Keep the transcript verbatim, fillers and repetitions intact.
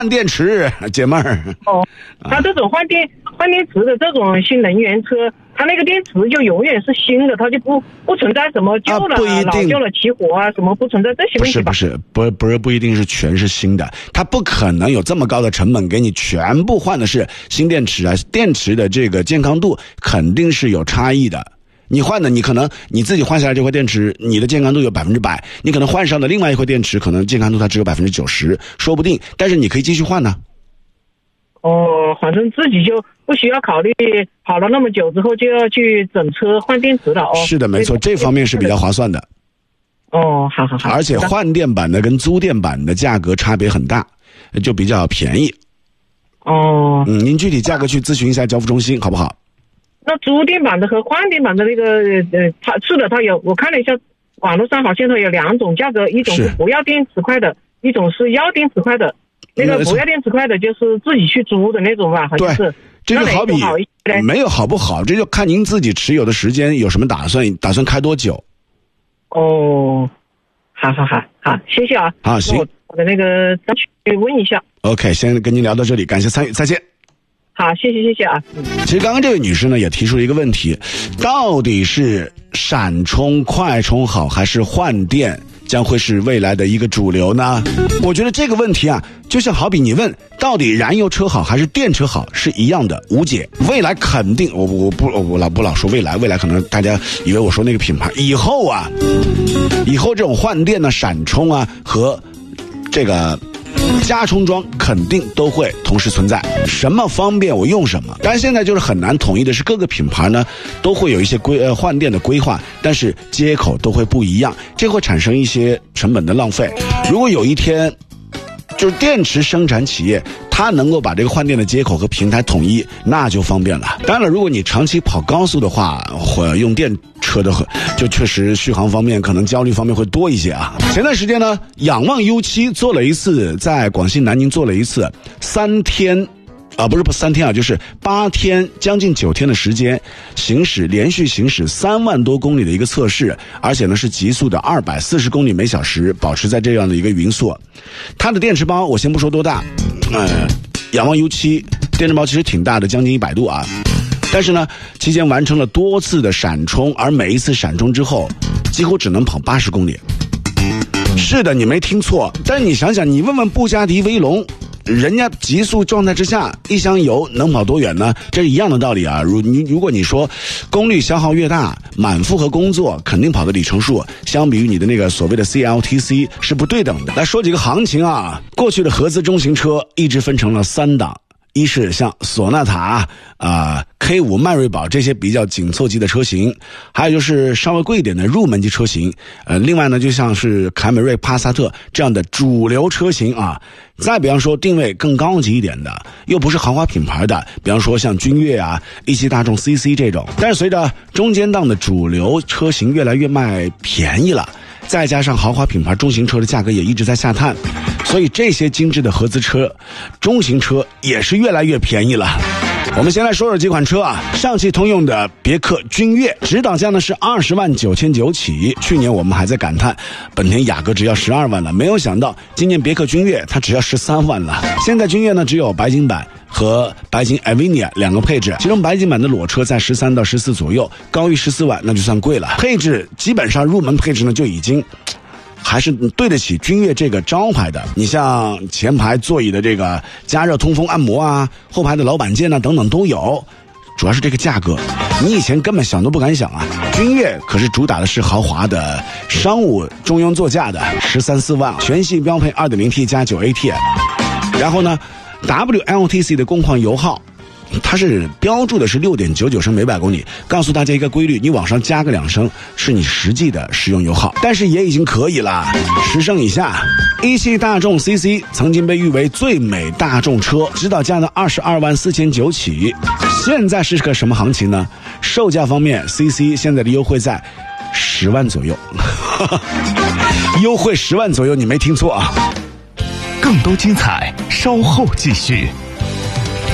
换电池，姐妹儿。 哦，它这种换电换电池的这种新能源车，它那个电池就永远是新的，它就不不存在什么旧了、 啊、不一定老旧了起火啊，什么不存在这些问题吧？ 不是不是不不是不一定是全是新的，它不可能有这么高的成本给你全部换的是新电池啊，电池的这个健康度肯定是有差异的。你换的，你可能你自己换下来这块电池，你的健康度有百分之百，你可能换上的另外一块电池，可能健康度它只有百分之九十，说不定。但是你可以继续换呢。 哦，反正自己就不需要考虑跑了那么久之后就要去整车换电池了哦。 是的，没错，这方面是比较划算的。 哦，好好好。 而且换电版的跟租电版的价格差别很大，就比较便宜。 哦。 嗯，您具体价格去咨询一下交付中心，好不好？ 那租电版的和换电版的那个呃，它是的，它有我看了一下，网络上好像它有两种价格，一种是不要电池块的，一种是要电池块的。那个不要电池块的就是自己去租的那种吧，好像是。 这就好比没有好不好，这就看您自己持有的时间有什么打算，打算开多久。 哦，好好好好，谢谢啊。 好，行， 我的那个再去问一下。 OK， 先跟您聊到这里，感谢参与，再见。 好，谢谢谢谢啊。嗯、 其实刚刚这位女士呢也提出了一个问题，到底是闪充快充好还是换电将会是未来的一个主流呢？我觉得这个问题啊，就像好比你问到底燃油车好还是电车好是一样的无解。未来肯定，我我不我老不老说未来，未来可能大家以为我说那个品牌，以后啊，以后这种换电呢、闪充啊和这个加充桩肯定都会同时存在，什么方便我用什么。但现在就是很难统一的是，各个品牌呢都会有一些规呃换电的规划，但是接口都会不一样，这会产生一些成本的浪费。如果有一天就是电池生产企业它能够把这个换电的接口和平台统一，那就方便了。当然了，如果你长期跑高速的话，或用电车的就确实续航方面可能焦虑方面会多一些啊。前段时间呢，仰望 U 七 做了一次，在广西南宁做了一次三天啊，不是不三天啊，就是八天，将近九天的时间行驶，连续行驶三万多公里的一个测试，而且呢是极速的二百四十公里每小时，保持在这样的一个匀速。它的电池包我先不说多大，呃，仰望 U 七 电池包其实挺大的，将近一百度啊。但是呢，期间完成了多次的闪充，而每一次闪充之后，几乎只能跑八十公里。是的，你没听错，但是你想想，你问问布加迪威龙。人家极速状态之下，一箱油能跑多远呢？这是一样的道理啊。如你如果你说功率消耗越大，满负荷工作肯定跑的里程数，相比于你的那个所谓的 C L T C 是不对等的。来说几个行情啊，过去的合资中型车一直分成了三档。一是像索纳塔啊、呃、K 五 迈锐宝这些比较紧凑级的车型，还有就是稍微贵一点的入门级车型，呃，另外呢就像是凯美瑞、帕萨特这样的主流车型啊，再比方说定位更高级一点的，又不是豪华品牌的，比方说像君越啊、一汽大众 C C 这种。但是随着中间档的主流车型越来越卖便宜了，再加上豪华品牌中型车的价格也一直在下探，所以这些精致的合资车、中型车也是越来越便宜了。我们先来说说几款车啊，上汽通用的别克君越，指导价呢是二十万九千九起。去年我们还在感叹本田雅阁只要十二万了，没有想到今年别克君越它只要十三万了。现在君越呢只有白金版和白金 Avinia 两个配置，其中白金版的裸车在十三到十四左右，高于十四万那就算贵了。配置基本上入门配置呢就已经还是对得起君越这个招牌的。你像前排座椅的这个加热通风按摩啊，后排的老板键啊等等都有，主要是这个价格你以前根本想都不敢想啊。君越可是主打的是豪华的商务中庸座驾的，十三四万，全系标配 二点零 T 加 九 A T， 然后呢 W L T C 的工况油耗它是标注的是 六点九九 升每百公里，告诉大家一个规律，你往上加个两升是你实际的使用油耗，但是也已经可以了，十升以下。一汽大众 C C 曾经被誉为最美大众车，指导价呢二十二万四千九起，现在是个什么行情呢？售价方面 C C 现在的优惠在十万左右优惠十万左右，你没听错啊。 更多精彩稍后继续。